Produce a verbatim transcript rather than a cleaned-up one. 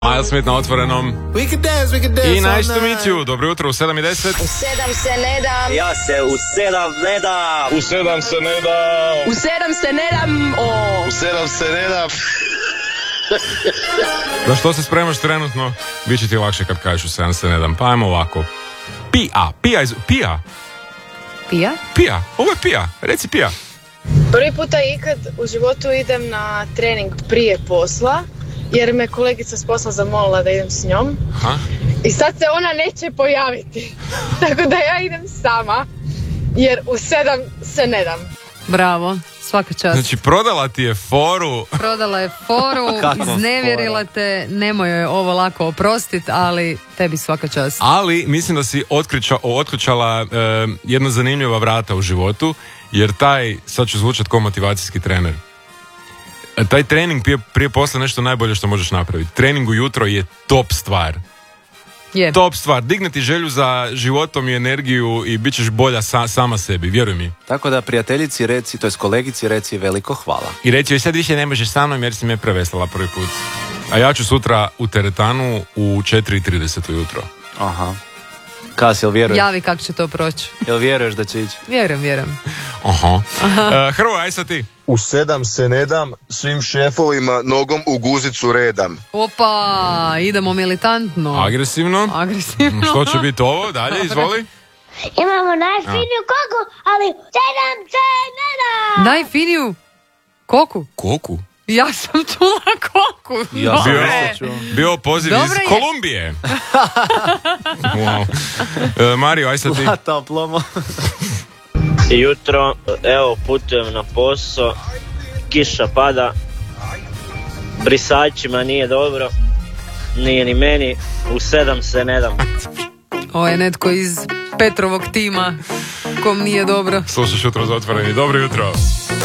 Miles Smith na otvorenom. I nice to meet you. Dobro jutro u sedam i deset. U sedam se ne dam. Ja se u sedam ne dam. U sedam se ne dam. U sedam se ne dam. O. U sedam se ne dam. Za što se spremaš trenutno? Biće ti lakše kad kažeš u sedam se ne dam. Pa ajmo ovako. Pija, pija, iz... pija. Pija? Pija, ovo je pija. Reci pija. Prvi puta ikad u životu idem na trening prije posla, jer me kolegica s posla zamolila da idem s njom. Aha. I sad se ona neće pojaviti. Tako da ja idem sama, jer u sedam se ne dam. Bravo, svaka čast. Znači, prodala ti je foru. Prodala je foru, iznevjerila te, nemoj joj ovo lako oprostit, ali tebi svaka čast. Ali mislim da si otkriča, otključala e, jedna zanimljiva vrata u životu, jer taj, sad ću zvučat kao motivacijski trener, e, taj trening prije, prije posla nešto najbolje što možeš napraviti. Trening ujutro je top stvar. Je. Top stvar, digne ti želju za životom i energiju i bit ćeš bolja sa, sama sebi, vjeruj mi. Tako da prijateljici reci, to jest kolegici reci veliko hvala. I reći joj sad više ne možeš sa mnom jer si me preveslala prvi put. A ja ću sutra u teretanu u četiri i trideset ujutro. Aha. Kas, jel vjeruješ? Javi kako će to proći. Jel vjeruješ da će ići? Vjerujem, vjerujem. Aha. Uh, Hrvoje, aj sad ti. U sedam se ne dam, svim šefovima nogom u guzicu redam. Opa, idemo militantno. Agresivno. Agresivno. Što će biti ovo? Dalje, izvoli. Imamo najfiniju koku, ali sedam se ne dam. Najfiniju koku. Koku? Ja sam čula koku. Ja sam Dobre. isto čuo. Bio poziv Dobro iz je. Kolumbije. Wow. Uh, Mario, aj sad ti. Zlata plomo. Jutro, evo, putujem na posao, kiša pada, brisačima nije dobro, nije ni meni, u sedam se ne dam. Ovo je netko iz Petrovog tima kom nije dobro. Slušaš jutro za otvoreni. Dobro jutro.